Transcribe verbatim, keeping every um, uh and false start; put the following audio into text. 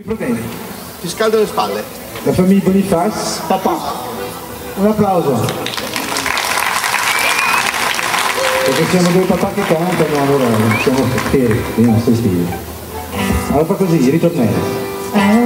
problemi? Ti scaldo le spalle. La famiglia Boniface? Papà. Un applauso. Perché siamo due papà che cantano, allora siamo fieri, io non sto stile. Allora fa così, ritornello.